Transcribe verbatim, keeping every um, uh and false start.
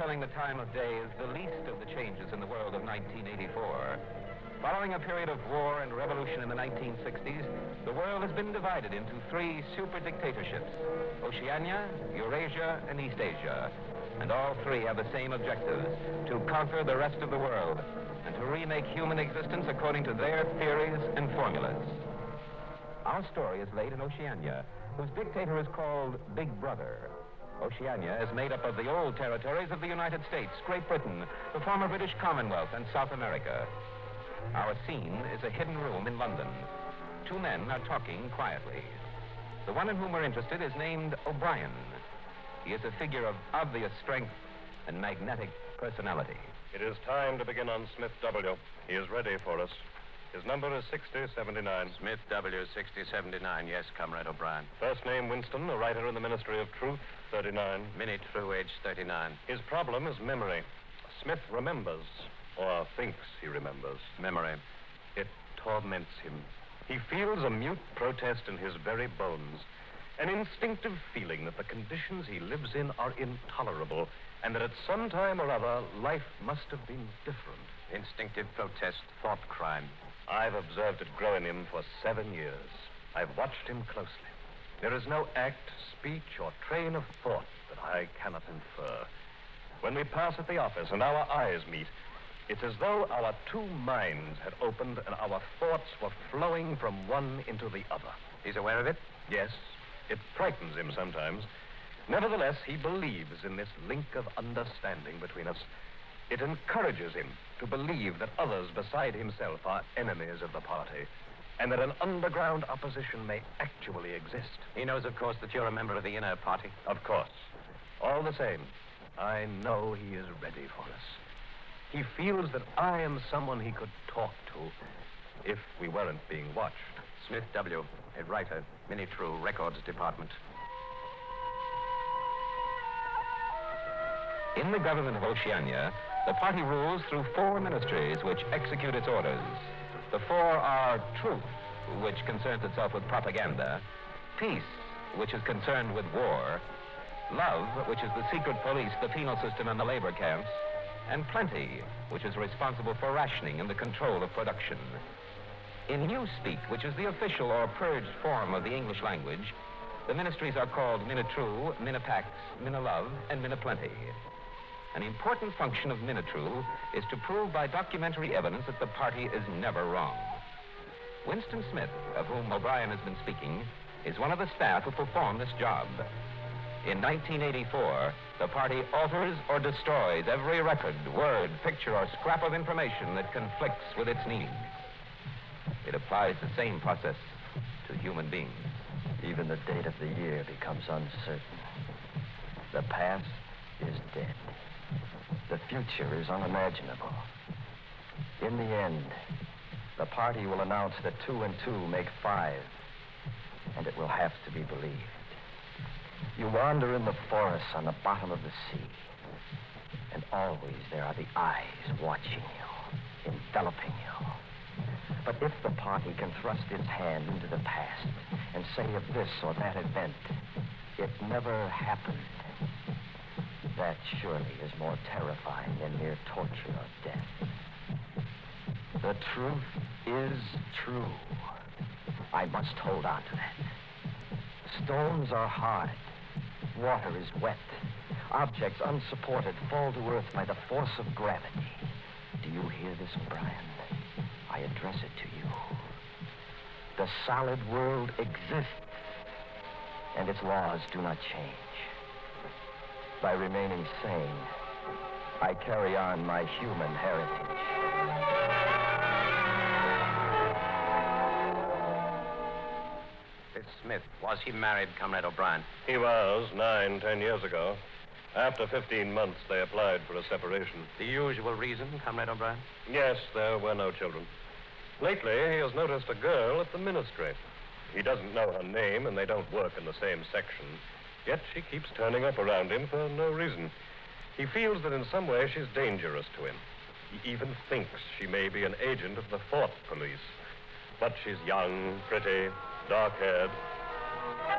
telling the time of day is the least of the changes in the world of nineteen eighty-four. Following a period of war and revolution in the nineteen sixties, the world has been divided into three super dictatorships: Oceania, Eurasia, and East Asia. And all three have the same objectives: to conquer the rest of the world and to remake human existence according to their theories and formulas. Our story is laid in Oceania, whose dictator is called Big Brother. Oceania is made up of the old territories of the United States, Great Britain, the former British Commonwealth, and South America. Our scene is a hidden room in London. Two men are talking quietly. The one in whom we're interested is named O'Brien. He is a figure of obvious strength and magnetic personality. It is time to begin on Smith W. He is ready for us. His number is sixty seventy-nine. Smith W, sixty seventy-nine. Yes, Comrade O'Brien. First name Winston, a writer in the Ministry of Truth, thirty-nine. Minnie True, age thirty-nine. His problem is memory. Smith remembers, or thinks he remembers. Memory. It torments him. He feels a mute protest in his very bones, an instinctive feeling that the conditions he lives in are intolerable, and that at some time or other, life must have been different. Instinctive protest, thought crime. I've observed it grow in him for seven years. I've watched him closely. There is no act, speech, or train of thought that I cannot infer. When we pass at the office and our eyes meet, it's as though our two minds had opened and our thoughts were flowing from one into the other. He's aware of it? Yes. It frightens him sometimes. Nevertheless, he believes in this link of understanding between us. It encourages him to believe that others beside himself are enemies of the party, and that an underground opposition may actually exist. He knows, of course, that you're a member of the inner party. Of course. All the same, I know he is ready for us. He feels that I am someone he could talk to if we weren't being watched. Smith W, a writer, Minnie True, Records Department. In the government of Oceania, the party rules through four ministries which execute its orders. The four are Truth, which concerns itself with propaganda; Peace, which is concerned with war; Love, which is the secret police, the penal system, and the labor camps; and Plenty, which is responsible for rationing and the control of production. In Newspeak, which is the official or purged form of the English language, the ministries are called Minnetrue, Minnepax, Minnelove, and Minneplenty. An important function of Minnetrue is to prove by documentary evidence that the party is never wrong. Winston Smith, of whom O'Brien has been speaking, is one of the staff who perform this job. In nineteen eighty-four, the party alters or destroys every record, word, picture, or scrap of information that conflicts with its needs. It applies the same process to human beings. Even the date of the year becomes uncertain. The past is dead. The future is unimaginable. In the end, the party will announce that two and two make five, and it will have to be believed. You wander in the forest on the bottom of the sea, and always there are the eyes watching you, enveloping you. But if the party can thrust its hand into the past and say of this or that event, it never happened, that surely is more terrifying than mere torture or death. The truth is true. I must hold on to that. Stones are hard. Water is wet. Objects unsupported fall to earth by the force of gravity. Do you hear this, O'Brien? I address it to you. The solid world exists, and its laws do not change. By remaining sane, I carry on my human heritage. This Smith, was he married, Comrade O'Brien? He was nine, ten years ago. After fifteen months, they applied for a separation. The usual reason, Comrade O'Brien? Yes, there were no children. Lately, he has noticed a girl at the ministry. He doesn't know her name, and they don't work in the same section. Yet she keeps turning up around him for no reason. He feels that in some way she's dangerous to him. He even thinks she may be an agent of the Thought Police. But she's young, pretty, dark-haired.